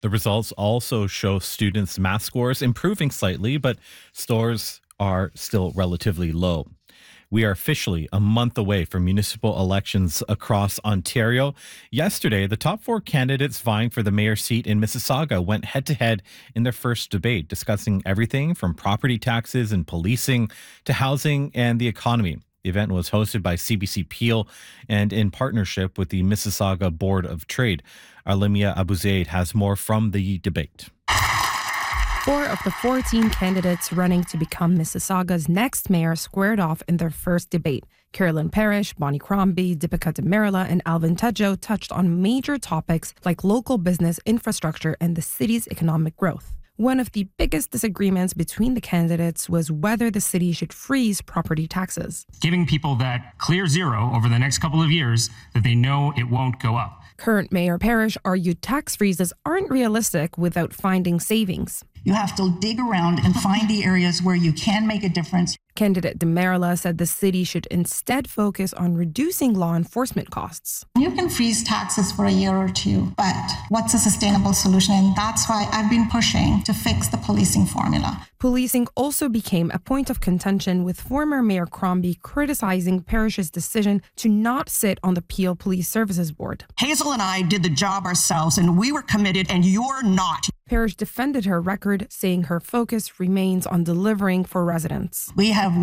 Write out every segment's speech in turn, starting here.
The results also show students' math scores improving slightly, but scores are still relatively low. We are officially a month away from municipal elections across Ontario. Yesterday, the top four candidates vying for the mayor seat in Mississauga went head to head in their first debate, discussing everything from property taxes and policing to housing and the economy. The event was hosted by CBC Peel and in partnership with the Mississauga Board of Trade. Alimia Abuzaid has more from the debate. 4 of the 14 candidates running to become Mississauga's next mayor squared off in their first debate. Carolyn Parrish, Bonnie Crombie, Deepika Demerla, and Alvin Tejo touched on major topics like local business infrastructure and the city's economic growth. One of the biggest disagreements between the candidates was whether the city should freeze property taxes. Giving people that clear zero over the next couple of years that they know it won't go up. Current Mayor Parrish argued tax freezes aren't realistic without finding savings. You have to dig around and find the areas where you can make a difference. Candidate Demerla said the city should instead focus on reducing law enforcement costs. You can freeze taxes for a year or two, but what's a sustainable solution? And that's why I've been pushing to fix the policing formula. Policing also became a point of contention, with former Mayor Crombie criticizing Parrish's decision to not sit on the Peel Police Services Board. Hazel and I did the job ourselves, and we were committed, and you're not. Parrish defended her record, saying her focus remains on delivering for residents. We have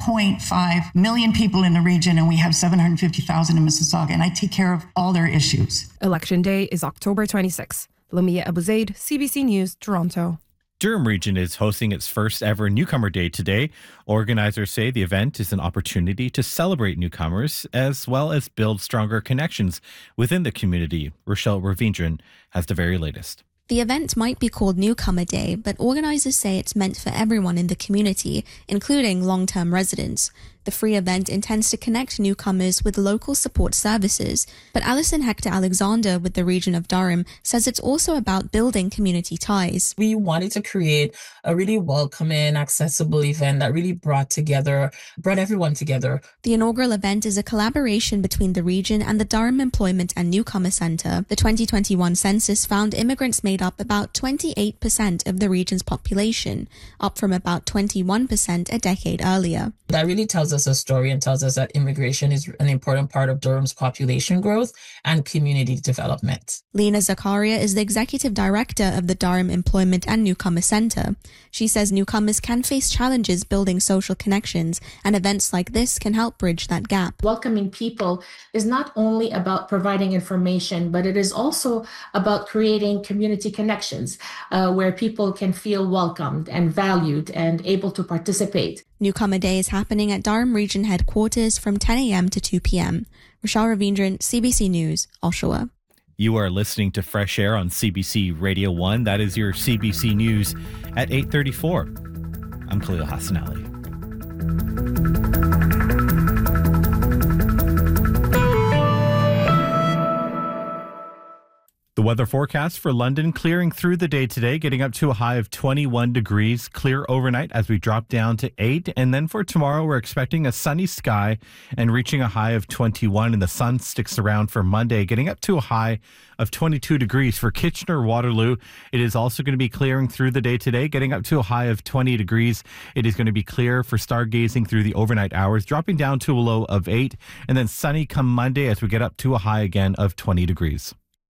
1.5 million people in the region, and we have 750,000 in Mississauga, and I take care of all their issues. Election day is October 26. Lamia Abuzaid, CBC News, Toronto. Durham Region is hosting its first ever Newcomer Day today. Organizers say the event is an opportunity to celebrate newcomers as well as build stronger connections within the community. Rochelle Ravindran has the very latest. The event might be called Newcomer Day, but organizers say it's meant for everyone in the community, including long-term residents. The free event intends to connect newcomers with local support services, but Alison Hector-Alexander with the region of Durham says it's also about building community ties. We wanted to create a really welcoming, accessible event that really brought everyone together. The inaugural event is a collaboration between the region and the Durham Employment and Newcomer Centre. The 2021 census found immigrants made up about 28% of the region's population, up from about 21% a decade earlier. That really tells us a story and tells us that immigration is an important part of Durham's population growth and community development. Lena Zakaria is the executive director of the Durham Employment and Newcomer Centre. She says newcomers can face challenges building social connections, and events like this can help bridge that gap. Welcoming people is not only about providing information, but it is also about creating community connections where people can feel welcomed and valued and able to participate. Newcomer Day is happening at Durham Region headquarters from 10 a.m. to 2 p.m. Rochelle Ravindran, CBC News, Oshawa. You are listening to Fresh Air on CBC Radio 1. That is your CBC News at 8:34. I'm Khalil Hassan Ali. The weather forecast for London: clearing through the day today, getting up to a high of 21 degrees, clear overnight as we drop down to 8. And then for tomorrow, we're expecting a sunny sky and reaching a high of 21. And the sun sticks around for Monday, getting up to a high of 22 degrees for Kitchener-Waterloo. It is also going to be clearing through the day today, getting up to a high of 20 degrees. It is going to be clear for stargazing through the overnight hours, dropping down to a low of 8. And then sunny come Monday as we get up to a high again of 20 degrees.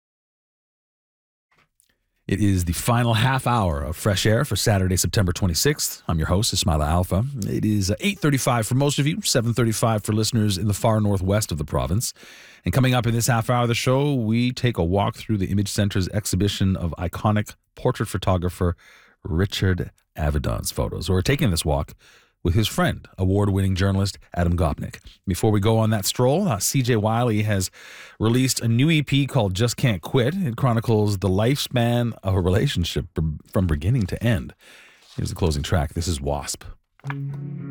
It is the final half hour of Fresh Air for Saturday, September 26th. I'm your host, Ismaila Alfa. It is 8:35 for most of you, 7:35 for listeners in the far northwest of the province. And coming up in this half hour of the show, we take a walk through the Image Center's exhibition of iconic portrait photographer Richard Avedon's photos. We're taking this walk with his friend, award-winning journalist Adam Gopnik. Before we go on that stroll, CJ Wiley has released a new EP called Just Can't Quit. It chronicles the lifespan of a relationship from beginning to end. Here's the closing track. This is Wasp.